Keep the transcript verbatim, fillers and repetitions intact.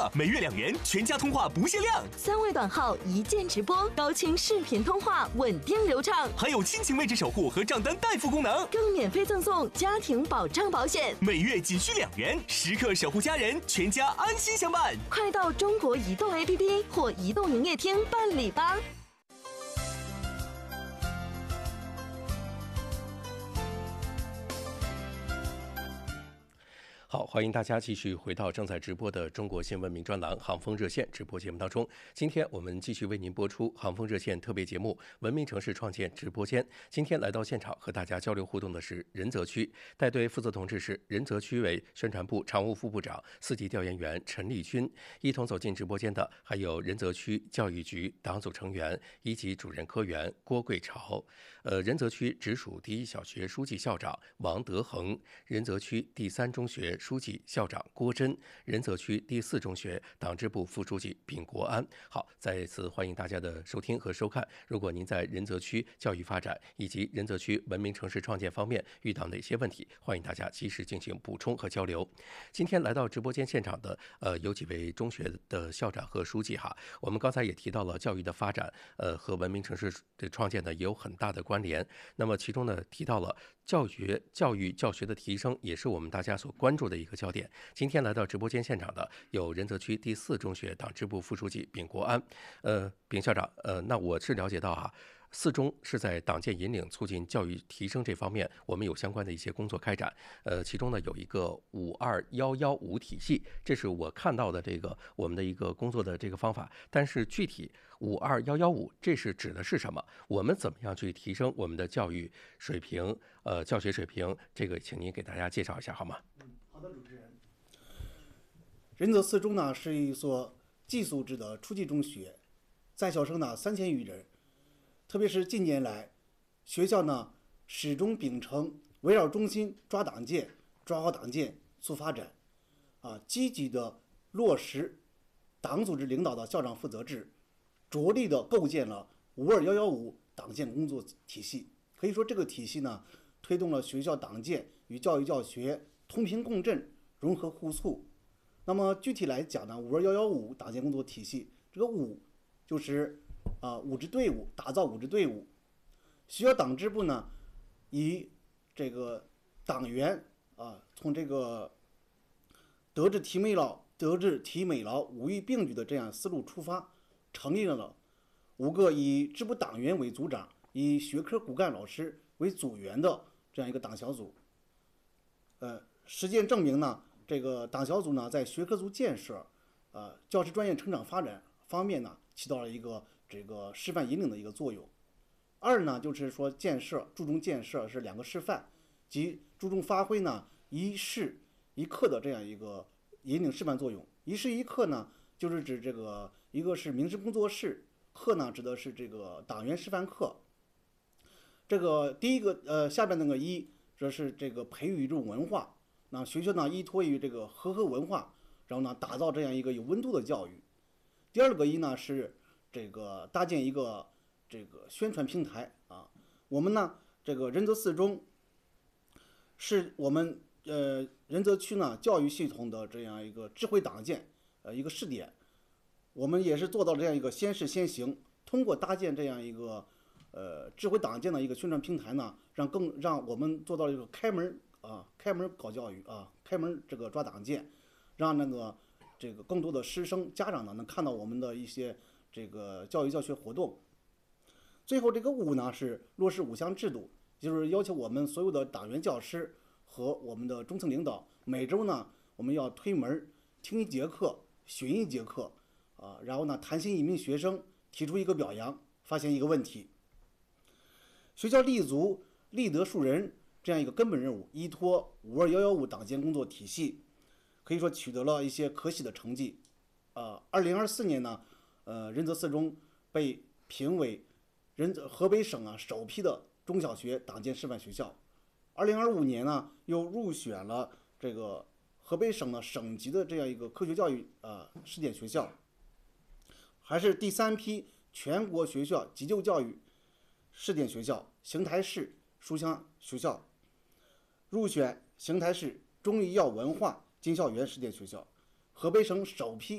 乐，每月两元，全家通话不限量。 三位短号一键直播，高清视频通话，稳定流畅。 还有亲情位置守护和账单代付功能， 更免费赠送家庭保障保险， 每月仅需两元，时刻守护家人，全家安心相伴。 快到中国移动 A P P 或移动营业厅办理吧。 好，欢迎大家继续回到正在直播的中国新闻名专栏《航风热线》直播节目当中。今天我们继续为您播出《航风热线》特别节目《文明城市创建直播间》。今天来到现场和大家交流互动的是仁泽区，带队负责同志是仁泽区委宣传部常务副部长、四级调研员陈立军。一同走进直播间的还有仁泽区教育局党组成员、一级主任科员郭桂潮，呃，仁泽区直属第一小学书记校长王德恒，仁泽区第三中学书记校长郭真，仁泽区第四中学党支部副书记丙国安。好，再一次欢迎大家的收听和收看。如果您在仁泽区教育发展以及仁泽区文明城市创建方面遇到哪些问题，欢迎大家及时进行补充和交流。今天来到直播间现场的呃有几位中学的校长和书记哈，我们刚才也提到了教育的发展，呃和文明城市的创建呢也有很大的关联。那么其中呢提到了教学、教育、教学的提升，也是我们大家所关注的一个焦点。今天来到直播间现场的有仁泽区第四中学党支部副书记丙国安。呃，丙校长，呃，那我是了解到哈、啊，四中是在党建引领、促进教育提升这方面，我们有相关的一些工作开展。呃，其中呢有一个五二幺幺五体系，这是我看到的这个我们的一个工作的这个方法。但是具体五二幺幺五这是指的是什么？我们怎么样去提升我们的教育水平？呃，教学水平，这个请您给大家介绍一下好吗？ 嗯，好的，主持人。仁泽四中呢是一所寄宿制的初级中学，在校生呢三千余人。特别是近年来，学校呢始终秉承围绕中心抓党建、抓好党建促发展，啊，积极的落实党组织领导的校长负责制，着力的构建了五二幺幺五党建工作体系。可以说，这个体系呢，推动了学校党建与教育教学同频共振、融合互促。那么具体来讲呢，五二幺幺五党建工作体系，这个五就是啊五支队伍，打造五支队伍。学校党支部呢，以这个党员啊，从这个德智体美劳、德智体美劳五育并举的这样思路出发，成立了五个以支部党员为组长，以学科骨干老师为组员的这样一个党小组。呃，实践证明呢，这个党小组呢，在学科组建设、呃教师专业成长发展方面呢，起到了一个这个示范引领的一个作用。二呢，就是说建设注重建设是两个示范，即注重发挥呢一事一课的这样一个引领示范作用。一事一课呢，就是指这个一个是名师工作室，课呢指的是这个党员示范课。这个第一个呃下边那个一，这是这个培育这种文化。那学校呢依托于这个和合文化，然后呢打造这样一个有温度的教育。第二个一呢是这个搭建一个这个宣传平台啊。我们呢这个仁泽四中是我们呃仁泽区呢教育系统的这样一个智慧党建呃一个试点。我们也是做到这样一个先试先行，通过搭建这样一个呃智慧党建的一个宣传平台呢，让更让我们做到一个开门啊，开门搞教育啊，开门这个抓党建，让那个这个更多的师生家长呢能看到我们的一些这个教育教学活动。最后这个五呢是落实五项制度，就是要求我们所有的党员教师和我们的中层领导每周呢我们要推门听一节课，巡一节课啊，然后呢谈心一名学生，提出一个表扬，发现一个问题。学校立足立德树人这样一个根本任务，依托五二幺幺五党建工作体系，可以说取得了一些可喜的成绩。呃，二零二四年呢，呃，仁泽四中被评为仁泽河北省啊首批的中小学党建示范学校。二零二五年呢，又入选了这个河北省的省级的这样一个科学教育呃试点学校，还是第三批全国学校急救教育试点学校，邢台市书香学校入选邢台市中医药文化进校园试点学校，河北省首批